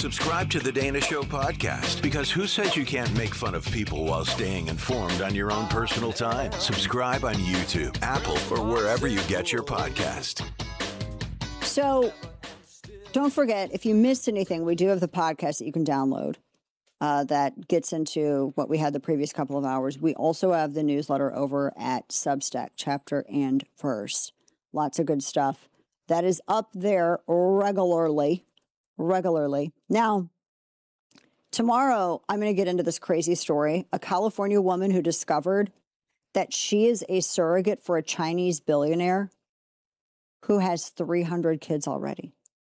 Subscribe to the Dana Show podcast, because who says you can't make fun of people while staying informed on your own personal time? Subscribe on YouTube, Apple, or wherever you get your podcast. So don't forget, if you missed anything, we do have the podcast that you can download that gets into what we had the previous couple of hours. We also have the newsletter over at Substack, Chapter and Verse. Lots of good stuff that is up there regularly. Now, tomorrow, I'm going to get into this crazy story. A California woman who discovered that she is a surrogate for a Chinese billionaire who has 300 kids already.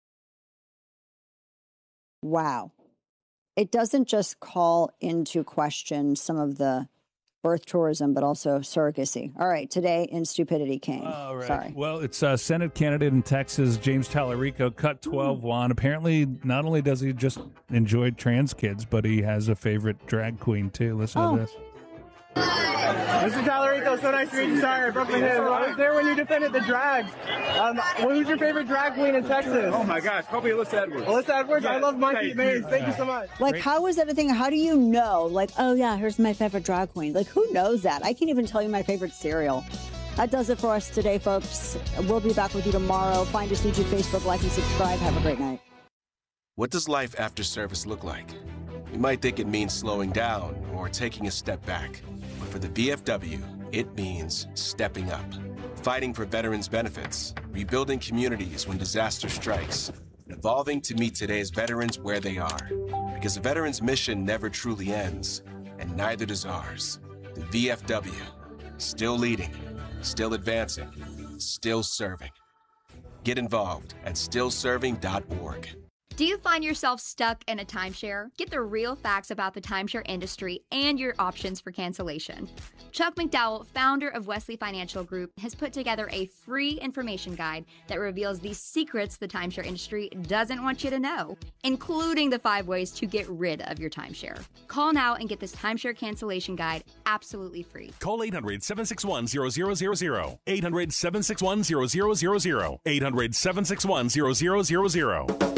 Wow. It doesn't just call into question some of the birth tourism, but also surrogacy. All right, today in Stupidity King. All right. Sorry. Well, it's Senate candidate in Texas, James Tallarico, cut 12 won. Apparently, not only does he just enjoy trans kids, but he has a favorite drag queen, too. Listen to this. Mr. Tallarico, so nice to meet you. Sorry, Brooklyn Hills. I was there when you defended the drags. Who's your favorite drag queen in Texas? Oh my gosh, probably Alyssa Edwards. Alyssa Edwards? Yes, I love Monkey Maze. Thank you so much. Like, how is that a thing? How do you know? Like, oh yeah, here's my favorite drag queen. Like, who knows that? I can't even tell you my favorite cereal. That does it for us today, folks. We'll be back with you tomorrow. Find us, YouTube, Facebook, like, and subscribe. Have a great night. What does life after service look like? You might think it means slowing down or taking a step back. But for the VFW, it means stepping up. Fighting for veterans' benefits, rebuilding communities when disaster strikes, and evolving to meet today's veterans where they are. Because a veteran's mission never truly ends, and neither does ours. The VFW, still leading, still advancing, still serving. Get involved at stillserving.org. Do you find yourself stuck in a timeshare? Get the real facts about the timeshare industry and your options for cancellation. Chuck McDowell, founder of Wesley Financial Group, has put together a free information guide that reveals the secrets the timeshare industry doesn't want you to know, including the 5 ways to get rid of your timeshare. Call now and get this timeshare cancellation guide absolutely free. Call 800-761-0000. 800-761-0000. 800-761-0000.